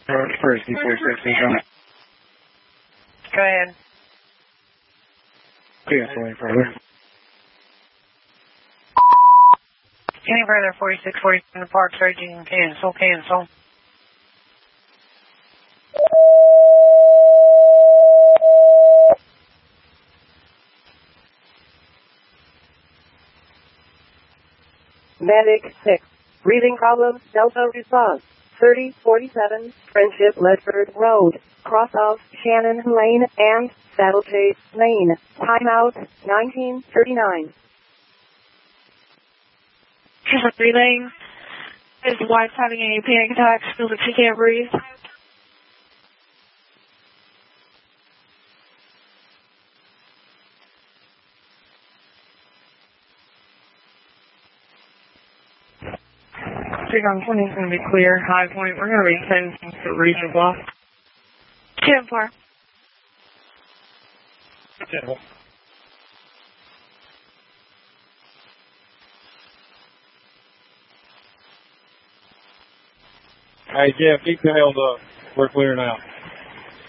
First D416. Go ahead. Cancel any further. Any further 4640 in the park surging, cancel. Medic 6. Breathing problems, Delta response. 3047 Friendship Ledford Road. Cross of Shannon Lane and Saddle Chase Lane. Timeout 1939. Relaying. Is the wife having any panic attacks? Feels like she can't breathe. Recon 20 is going to be clear. High point, we're going to be 10 for region block. 10-4. 10-4. Hey, Jeff, keep the held up. We're clear now.